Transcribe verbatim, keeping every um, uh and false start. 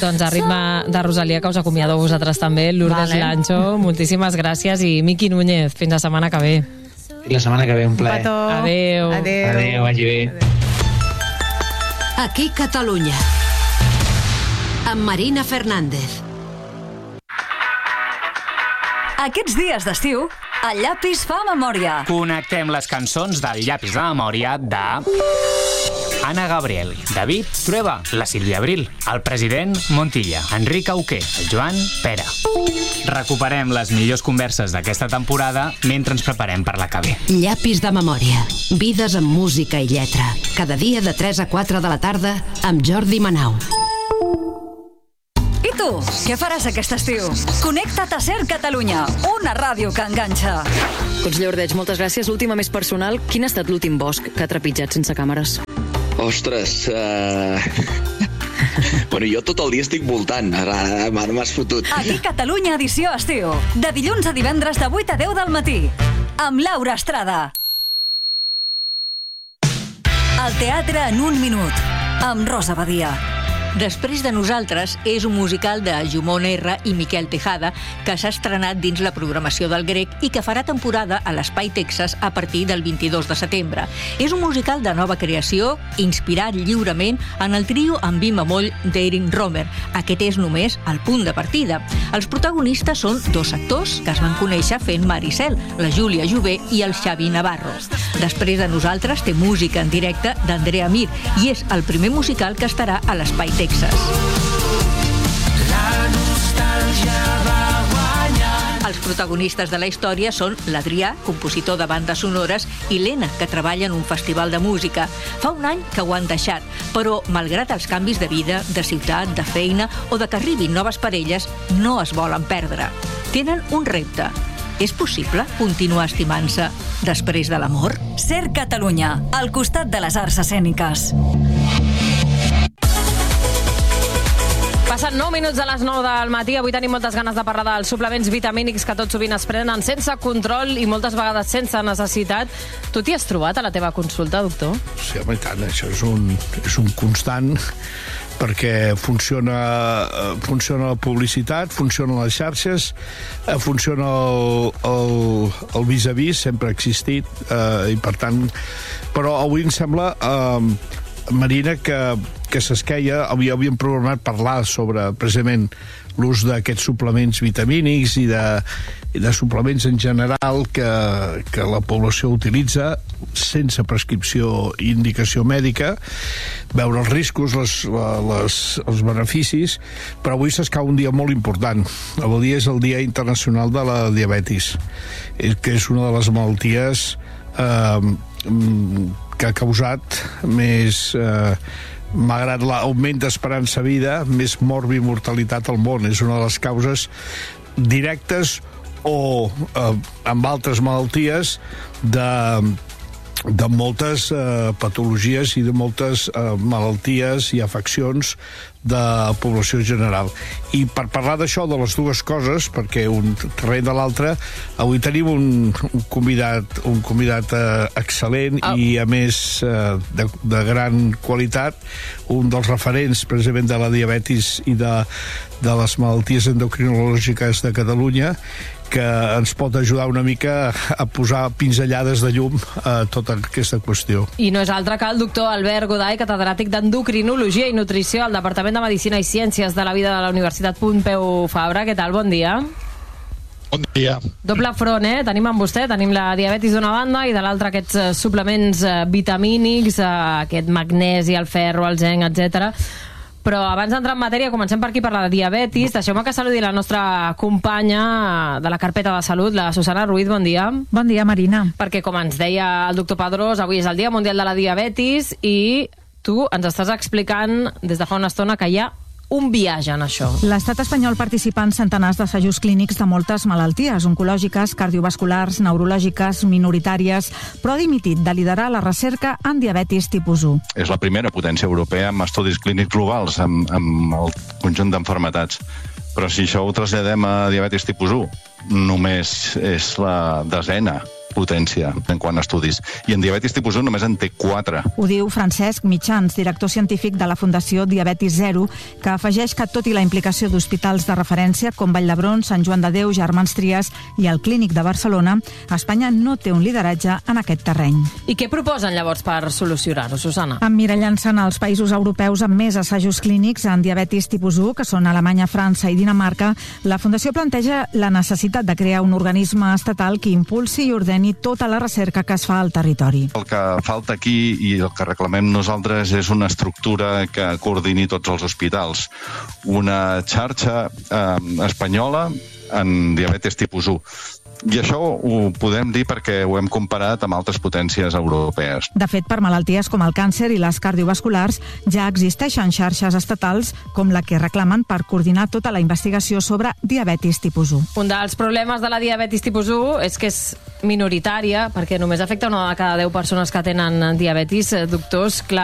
Doncs a ritme de Rosalia, que us acomiadeu vosaltres també, Lourdes vale. Lancho, moltíssimes gràcies, i Miqui Núñez, fins la setmana que ve. Fins la setmana que ve, un plaer. Adéu. Adéu. Adéu, vagi bé. Aquí Catalunya, amb Marina Fernández. Aquests dies d'estiu, el llapis fa memòria. Connectem les cançons del llapis de memòria de... Anna Gabriel, David Trueba, la Sílvia Abril, el president Montilla, Enric Auqué, el Joan Pera. Recuperem les millors converses d'aquesta temporada mentre ens preparem per la que ve. Llapis de memòria. Vides amb música i lletra. Cada dia de tres a quatre de la tarda amb Jordi Manau. I tu, què faràs aquest estiu? Connecta't a Ser Catalunya, una ràdio que enganxa. Conseller Ordeig, moltes gràcies. L'última més personal. Quin ha estat l'últim bosc que ha trepitjat sense càmeres? Ostres, uh... bueno, jo tot el dia estic voltant. Ara m'has fotut. Aquí Catalunya, edició estiu. De dilluns a divendres de vuit a deu del matí. Amb Laura Estrada. El teatre en un minut. Amb Rosa Badia. Després de nosaltres és un musical de Jumon R i Miquel Tejada que s'ha estrenat dins la programació del Grec i que farà temporada a l'Espai Texas a partir del vint-i-dos de setembre. És un musical de nova creació, inspirat lliurement en el trio en mi bemoll d'Erin Romer. Aquest és només el punt de partida. Els protagonistes són dos actors que es van conèixer fent Maricel, la Júlia Jové i el Xavi Navarro. Després de nosaltres té música en directe d'Andrea Mir i és el primer musical que estarà a l'Espai Texas. La nostàlgia va guanyar. Els protagonistes de la història són l'Adrià, compositor de bandes sonores, i l'Ena, que treballa en un festival de música. Fa un any que ho han deixat, però, malgrat els canvis de vida, de ciutat, de feina o de que arribin noves parelles, no es volen perdre. Tenen un repte. És possible continuar estimant-se després de l'amor? Ser Catalunya, al costat de les arts escèniques. Passen nou minuts a les nou del matí. Avui tenim moltes ganes de parlar dels suplements vitamínics que tot sovint es prenen sense control i moltes vegades sense necessitat. Tu t'hi has trobat a la teva consulta, doctor? Sí, home, i tant. Això és un, és un constant perquè funciona, funciona la publicitat, funcionen les xarxes, funciona el, el, el vis-a-vis, sempre ha existit, eh, i per tant... Però avui em sembla... Eh, Marina, que, que s'esqueia, havia, havíem programat parlar sobre precisament l'ús d'aquests suplements vitamínics i de, i de suplements en general que, que la població utilitza sense prescripció i indicació mèdica, veure els riscos, les, les, els beneficis, però avui s'escau un dia molt important. El dia és el Dia Internacional de la Diabetis, que és una de les malalties eh, que ha causat més, eh, malgrat l'augment d'esperança de vida, més mort i mortalitat al món. És una de les causes directes o eh, amb altres malalties de, de moltes eh, patologies i de moltes eh, malalties i afeccions de la població general. I per parlar d'això, de les dues coses, perquè un darrere de l'altre, avui tenim un, un convidat, un convidat eh, excel·lent oh. i, a més, eh, de, de gran qualitat, un dels referents, precisament, de la diabetis i de, de les malalties endocrinològiques de Catalunya, que ens pot ajudar una mica a posar pinzellades de llum a tota aquesta qüestió. I no és altre que el doctor Albert Goday, catedràtic d'Endocrinologia i Nutrició al Departament de Medicina i Ciències de la Vida de la Universitat Pompeu Fabra. Què tal? Bon dia. Bon dia. Doble front, eh? Tenim amb vostè, tenim la diabetis d'una banda i de l'altra aquests uh, suplements uh, vitamínics, uh, aquest magnesi, el ferro, el zinc, etcètera. Però abans d'entrar en matèria, comencem per aquí, per la diabetis. Deixeu-me que saludi la nostra companya de la carpeta de salut, la Susana Ruiz. Bon dia. Bon dia, Marina. Perquè, com ens deia el doctor Padrós, avui és el Dia Mundial de la Diabetis i tu ens estàs explicant des de fa una estona que hi ha un viatge en això. L'estat espanyol participa en centenars d'assajos clínics de moltes malalties oncològiques, cardiovasculars, neurològiques, minoritàries, però ha dimitit de liderar la recerca en diabetis tipus u. És la primera potència europea amb estudis clínics globals amb, amb el conjunt d'enfermetats. Però si això ho traslladem a diabetis tipus u, només és la desena potència en quant a estudis. I en diabetis tipus u només en té quatre. Ho diu Francesc Mitjans, director científic de la Fundació Diabetis Zero, que afegeix que tot i la implicació d'hospitals de referència com Vall d'Hebron, Sant Joan de Déu, Germans Trias i el Clínic de Barcelona, Espanya no té un lideratge en aquest terreny. I què proposen llavors per solucionar-ho, Susana? Emmirallant-se en els països europeus amb més assajos clínics en diabetis tipus u, que són Alemanya, França i Dinamarca, la Fundació planteja la necessitat de crear un organisme estatal que impulsi i ordeni tota la recerca que es fa al territori. El que falta aquí i el que reclamem nosaltres és una estructura que coordini tots els hospitals. Una xarxa eh, espanyola en diabetes tipus u. I això ho podem dir perquè ho hem comparat amb altres potències europees. De fet, per malalties com el càncer i les cardiovasculars ja existeixen xarxes estatals com la que reclamen per coordinar tota la investigació sobre diabetis tipus u. Un dels problemes de la diabetis tipus u és que és minoritària, perquè només afecta una de cada deu persones que tenen diabetis. Doctors, clar,